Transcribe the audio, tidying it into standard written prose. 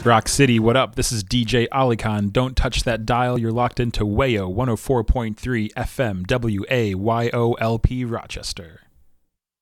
Rock City, what up? This is DJ Alikhan. Don't touch that dial. You're locked into WAYO 104.3 FM WAYOLP Rochester.